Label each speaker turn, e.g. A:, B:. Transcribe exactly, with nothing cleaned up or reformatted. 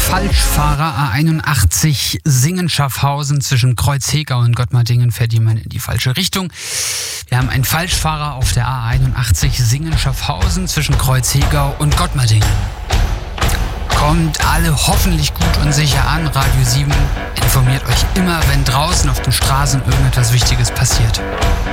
A: Falschfahrer A einundachtzig Singen-Schaffhausen zwischen Kreuzhegau und Gottmardingen fährt jemand in die falsche Richtung. Wir haben einen Falschfahrer auf der A einundachtzig Singen-Schaffhausen zwischen Kreuzhegau und Gottmardingen. Kommt alle hoffentlich gut und sicher an. Radio sieben informiert euch immer, wenn draußen auf den Straßen irgendetwas Wichtiges passiert.